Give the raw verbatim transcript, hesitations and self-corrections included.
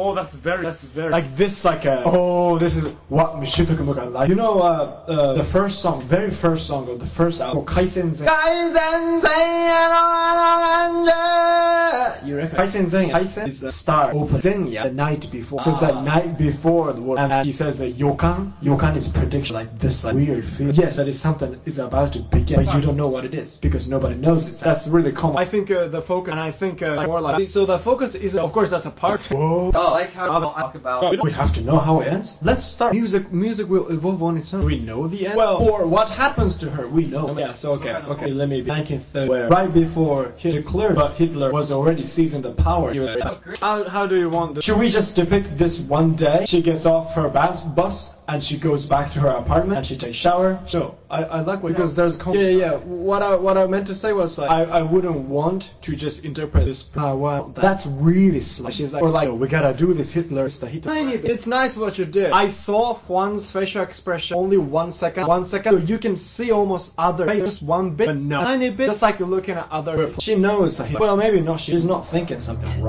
Oh, that's very, that's very... Like this, like a, oh, this is what Michito Kamuka like. You know, uh, uh, the first song, very first song of the first album, Kaisen Zen. Kaisen Zen, you reckon? Kaisen Zen, Kaisen is the star open Zenya the night before. So the night before the word, and he says uh, Yokan, Yokan is prediction, like this like, weird feeling. Yes, that is something is about to begin, but you don't know what it is because nobody knows it. That's really common. I think uh, the focus, and I think uh, more like, so the focus is, of course, that's a part. Whoa. Oh, like how I'll talk about. We have to know how it ends. Let's start. Music, music will evolve on its own. We know the end. Well, or what happens to her, we know. Yeah. So okay, okay. Let me be nineteen thirty, where right before Hitler declared, but Hitler was already seizing the power. How, how do you want this? Should we just depict this one day? She gets off her bus, bus and she goes back to her apartment and she takes shower. No, I, I like what because there's com- yeah yeah yeah. What I what I meant to say was like I, I wouldn't want to just interpret this. Uh, well, that's really slight. She's like, or like, oh, we gotta do this. Hitler is the Hitler. It's nice what you did. I saw Juan's facial expression only one second, one second. So you can see almost other, just one bit, but no, tiny bit, just like you're looking at other. She knows that. Well, maybe not. She's not thinking something wrong.